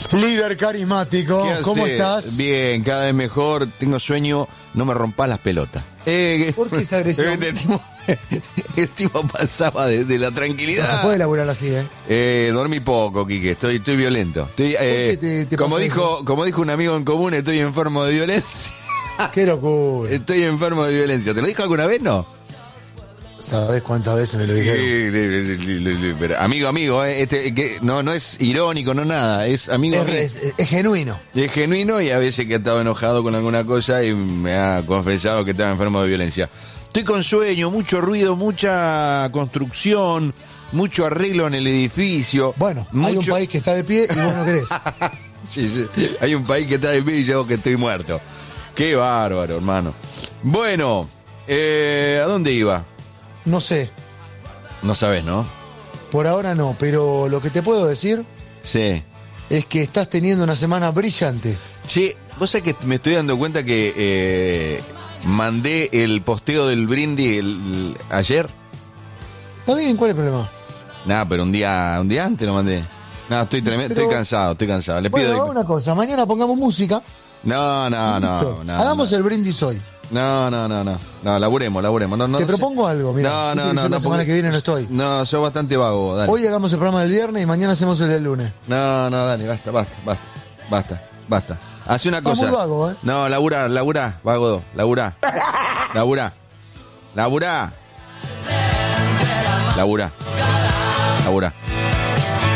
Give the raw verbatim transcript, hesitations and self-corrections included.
Líder carismático, ¿cómo estás? Bien, cada vez mejor. Tengo sueño, no me rompas las pelotas. Eh, ¿Por qué esa agresión? El tipo, el tipo pasaba de, de la tranquilidad. No se puede laburar así, ¿eh? Eh, dormí poco, Quique, estoy, estoy violento. Estoy, eh, te, te como, dijo, eso? como dijo un amigo en común, estoy enfermo de violencia. Qué locura. Estoy enfermo de violencia. ¿Te lo dijo alguna vez, no? ¿Sabés cuántas veces me lo dijeron? Sí, sí, sí, sí, sí, pero amigo, amigo, eh, este, que no, no es irónico, no nada, es amigo. Es, amigo. es, es genuino. Es genuino y a veces que ha estado enojado con alguna cosa y me ha confesado que estaba enfermo de violencia. Estoy con sueño, mucho ruido, mucha construcción, mucho arreglo en el edificio. Bueno, mucho... hay un país que está de pie y vos no querés. Sí, sí, hay un país que está de pie y yo que estoy muerto. Qué bárbaro, hermano. Bueno, eh, ¿a dónde iba? No sé, No sabes, ¿no? por ahora no, pero lo que te puedo decir Sí. es que estás teniendo una semana brillante. Che, vos sabés que me estoy dando cuenta que eh, mandé el posteo del brindis el, el- ayer. ¿Está bien? ¿Cuál es el problema? Nada, pero un día, un día antes lo mandé. No, estoy tremendo, Pero- estoy cansado, estoy cansado. Le Bueno, pido. hagamos una cosa, mañana pongamos música. No, no, Listo. no, no. Hagamos no. el brindis hoy. No, no, no, no. No, laburemos, laburemos. No, no, Te no sé. propongo algo, mira. No, no, no, La no. semana porque- que viene no estoy. No, soy bastante vago, dale. Hoy hagamos el programa del viernes y mañana hacemos el del lunes. No, no, dale, basta, basta, basta, basta, basta. Hace una Está cosa. muy vago, ¿eh? No, laburá, laburá, vago dos, laburá. Laburá. Laburá. Laburá. Laburá.